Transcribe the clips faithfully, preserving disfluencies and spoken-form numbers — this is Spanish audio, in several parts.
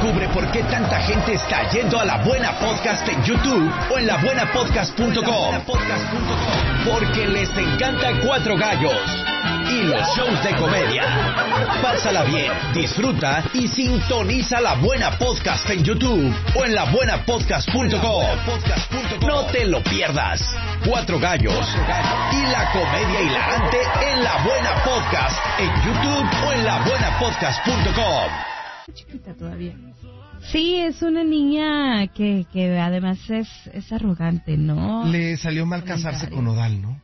Descubre por qué tanta gente está yendo a La Buena Podcast en YouTube o en la buena podcast punto com. Porque les encanta Cuatro Gallos y los shows de comedia. Pásala bien, disfruta y sintoniza La Buena Podcast en YouTube o en la buena podcast punto com. No te lo pierdas. Cuatro Gallos y la comedia hilarante en La Buena Podcast en YouTube o en la buena podcast punto com. Chiquita todavía. Sí, es una niña que, que además es, es arrogante, ¿no? Le salió mal casarse con Nodal, ¿no?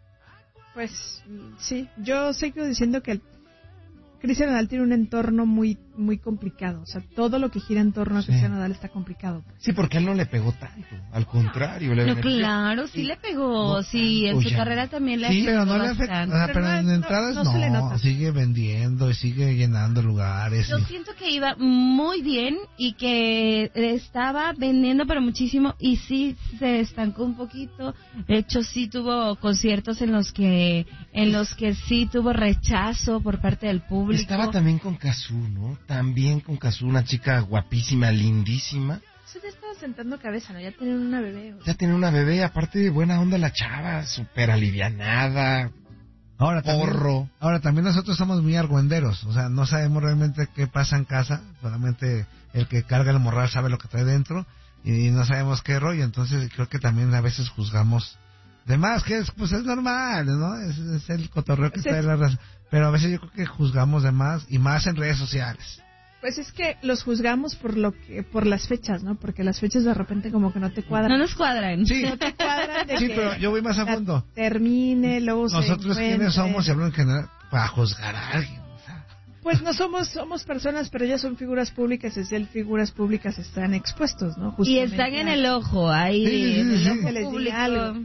Pues sí, yo sigo diciendo que el Cristian Nodal tiene un entorno muy muy complicado, o sea, todo lo que gira en torno a Sí. Cristian Nodal está complicado. Pues. Sí, porque a él no le pegó tanto, al contrario. Le No, benefició. claro, sí le pegó, No, sí, en oye. su carrera también le Sí, afectó pero no le afecta. bastante. O sea, pero Pero en no- entradas no no, se le nota. sigue vendiendo y sigue llenando lugares. Yo y- siento que iba muy bien y que estaba vendiendo pero muchísimo y sí se estancó un poquito. De hecho sí tuvo conciertos en los que en los que sí tuvo rechazo por parte del público. Estaba también con Cazzu, ¿no? También con Cazzu, una chica guapísima, lindísima. Se te estaba sentando cabeza, ¿no? Ya tenían una bebé. O sea. Ya tiene una bebé, aparte de buena onda la chava, súper alivianada, Ahora también, porro. ahora también nosotros somos muy argüenderos, o sea, no sabemos realmente qué pasa en casa, solamente el que carga el morral sabe lo que trae dentro y no sabemos qué rollo, entonces creo que también a veces juzgamos de más, que es, pues es normal, ¿no? Es, es el cotorreo que Sí. trae la raza, pero a veces yo creo que juzgamos de más y más en redes sociales. Pues es que los juzgamos por lo que por las fechas, ¿no? Porque las fechas de repente como que no te cuadran. No nos cuadran. Sí, No te cuadran de sí, que pero yo voy más a la fondo. termine, luego se Nosotros quiénes encuentre. somos y hablo en general para juzgar a alguien, o sea. Pues no somos somos personas, pero ellas son figuras públicas, es decir, figuras públicas están expuestos, ¿no? Y Justamente están en a- el ojo, ahí, Sí, en el sí, ojo sí. Que les diga público. algo.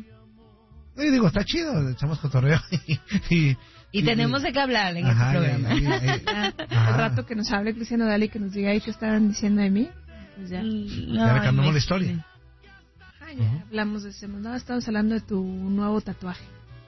Y digo, está chido, le echamos cotorreo y... y, Y tenemos de qué hablar en Ajá, este programa. y- y- y- Ya, Ajá. el rato que nos hable Cristian Nodal y que nos diga ahí qué estaban diciendo de mí, pues ya. Ya le cambiamos la historia. Ajá, ya hablamos de ese, no, estamos hablando de tu nuevo tatuaje.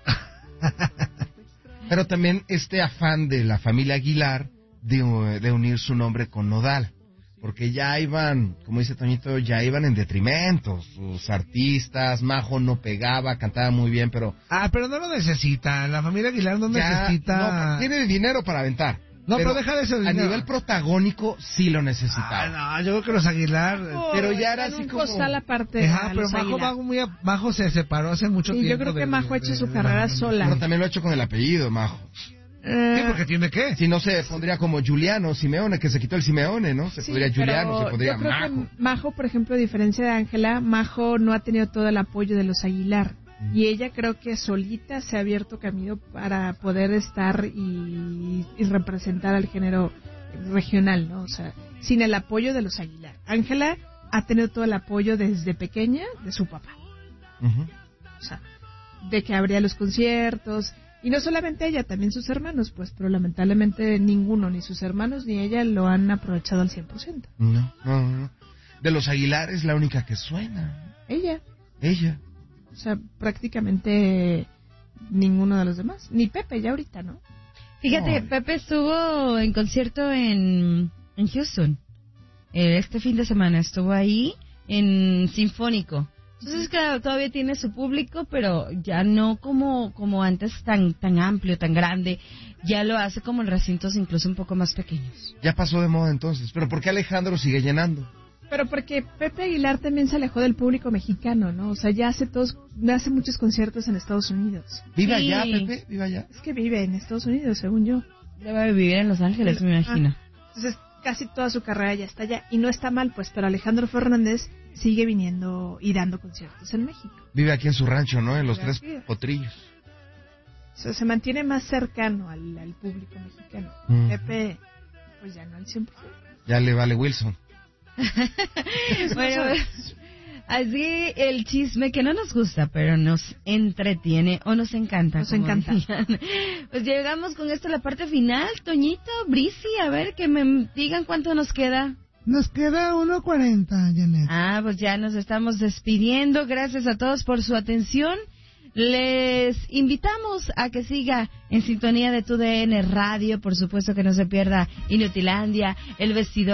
Pero también este afán de la familia Aguilar de, de unir su nombre con Nodal. Porque ya iban, como dice Toñito, ya iban en detrimento. Sus artistas, Majo no pegaba, cantaba muy bien, pero Ah, pero no lo necesita, la familia Aguilar no ya necesita... no, tiene dinero para aventar. No, pero deja de ese A dinero. nivel protagónico sí lo necesitaba. Ah, no, yo creo que los Aguilar... Pero ya era En así un como- costal aparte de Ajá, a pero los Majo, Aguilar. Majo, muy a- Majo se separó hace mucho Sí, tiempo. yo creo que de- Majo ha de- hecho su de- carrera de- sola. Pero también lo ha hecho con el apellido, Majo. Sí, porque tiene que. Si no se pondría como Juliano Simeone, que se quitó el Simeone, ¿no? Se Sí, podría Juliano, pero se podría yo creo Majo. que Majo, por ejemplo, a diferencia de Ángela, Majo no ha tenido todo el apoyo de los Aguilar. Mm. Y ella creo que solita se ha abierto camino para poder estar y, y representar al género regional, ¿no? O sea, sin el apoyo de los Aguilar. Ángela ha tenido todo el apoyo desde pequeña de su papá. Ujú. O sea, de que abría los conciertos. Y no solamente ella, también sus hermanos, pues, pero lamentablemente ninguno, ni sus hermanos ni ella, lo han aprovechado al cien por ciento. No, no, no. De los Aguilar es la única que suena. Ella. Ella. O sea, prácticamente ninguno de los demás. Ni Pepe, ya ahorita, ¿no? Fíjate, No. Pepe estuvo en concierto en, en Houston. Eh, este fin de semana estuvo ahí en Sinfónico. Entonces, claro, todavía tiene su público, pero ya no como como antes tan tan amplio, tan grande. Ya lo hace como en recintos incluso un poco más pequeños. Ya pasó de moda entonces. Pero ¿por qué Alejandro sigue llenando? Pero porque Pepe Aguilar también se alejó del público mexicano, ¿no? O sea, ya hace todos, hace muchos conciertos en Estados Unidos. ¿Vive Sí. allá, Pepe? ¿Vive allá? Es que vive en Estados Unidos, según yo. Debe vivir en Los Ángeles, me imagino. Ah, entonces, casi toda su carrera ya está allá. Y no está mal, pues, pero Alejandro Fernández sigue viniendo y dando conciertos en México. Vive aquí en su rancho, ¿no? En los Vive Tres aquí. Potrillos. O sea, se mantiene más cercano al, al público mexicano. Mm. Pepe, pues ya no al cien por ciento. Ya le vale Wilson. Bueno, así el chisme que no nos gusta, pero nos entretiene o nos encanta. Nos como encanta. dirían. Pues llegamos con esto a la parte final. Toñito, Brisi, a ver que me digan cuánto nos queda. Nos queda uno cuarenta, Janet. Ah, pues ya nos estamos despidiendo. Gracias a todos por su atención. Les invitamos a que siga en sintonía de Tu D N Radio. Por supuesto que no se pierda Inutilandia, El Vestidor.